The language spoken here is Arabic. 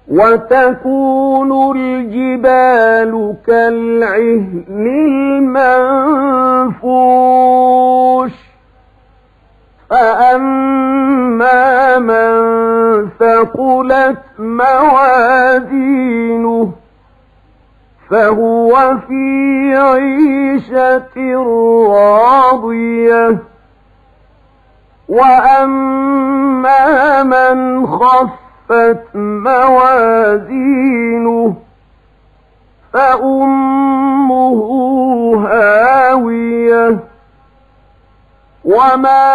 وتكون الجبال كالعهن المنفوش فأما من ثقلت موازينه فهو في عيشة راضية وأما من خفت موازينه فأمه هاوية وما